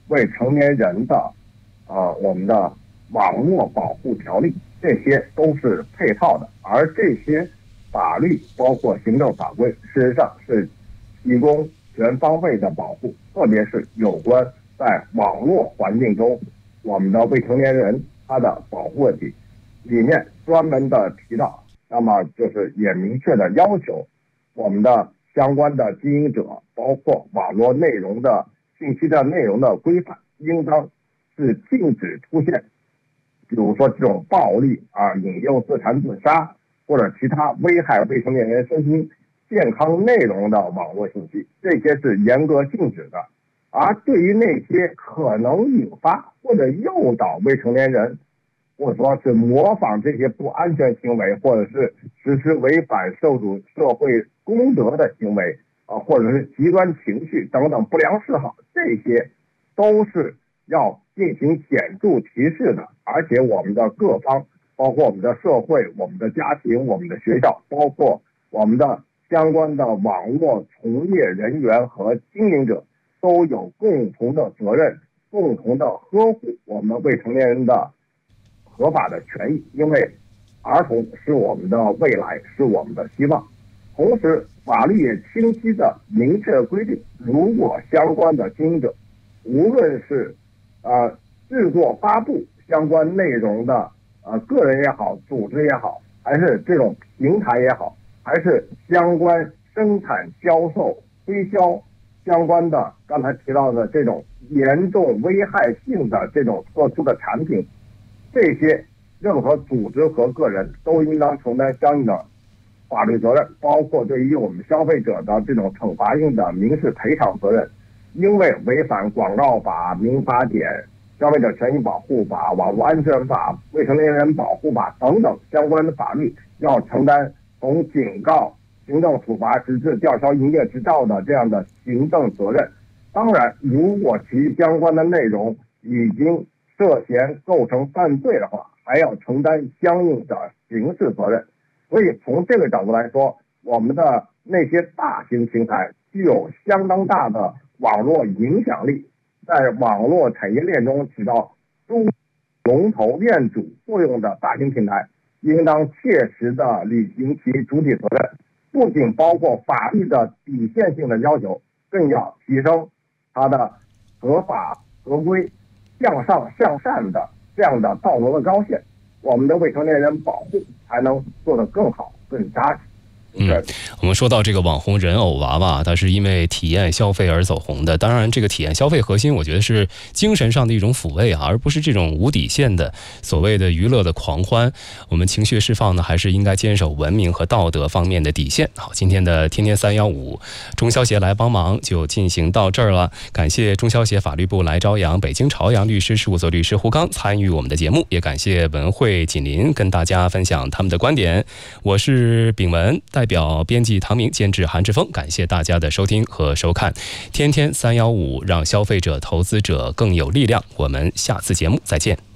未成年人的我们的网络保护条例，这些都是配套的。而这些法律包括行政法规，事实上是提供全方位的保护，特别是有关在网络环境中我们的未成年人他的保护问题，里面专门的提到，那么就是也明确的要求我们的相关的经营者，包括网络内容的信息的内容的规范，应当是禁止出现比如说这种暴力引诱自残自杀或者其他危害未成年人身心健康内容的网络信息，这些是严格禁止的。而对于那些可能引发或者诱导未成年人，或者说是模仿这些不安全行为，或者是实施违反社会公德的行为或者是极端情绪等等不良嗜好，这些都是要进行显著提示的。而且我们的各方，包括我们的社会、我们的家庭、我们的学校，包括我们的相关的网络从业人员和经营者，都有共同的责任，共同的呵护我们未成年人的合法的权益。因为儿童是我们的未来，是我们的希望。同时法律也清晰的明确规定，如果相关的经营者无论是制作发布相关内容的个人也好，组织也好，还是这种平台也好，还是相关生产销售推销相关的刚才提到的这种严重危害性的这种特殊的产品，这些任何组织和个人都应当承担相应的法律责任，包括对于我们消费者的这种惩罚性的民事赔偿责任。因为违反广告法、民法典、消费者权益保护法、网络安全法、未成年人保护法等等相关的法律，要承担从警告、行政处罚直至吊销营业执照的这样的行政责任。当然，如果其相关的内容已经涉嫌构成犯罪的话，还要承担相应的刑事责任。所以从这个角度来说，我们的那些大型平台具有相当大的网络影响力，在网络产业链中起到龙头链主作用的大型平台，应当切实的履行其主体责任，不仅包括法律的底线性的要求，更要提升它的合法合规、向上向善的这样的道德的高线，我们的未成年人保护才能做得更好、更扎实。 我们说到这个网红人偶娃娃，它是因为体验消费而走红的。当然，这个体验消费核心，我觉得是精神上的一种抚慰而不是这种无底线的所谓的娱乐的狂欢。我们情绪释放呢，还是应该坚守文明和道德方面的底线。好，今天的天天315中消协来帮忙就进行到这儿了。感谢中消协法律部来朝阳北京朝阳律师事务所律师胡刚参与我们的节目，也感谢文汇锦林跟大家分享他们的观点。我是炳文，代表编辑唐明，监制韩志峰，感谢大家的收听和收看。天天315，让消费者、投资者更有力量。我们下次节目再见。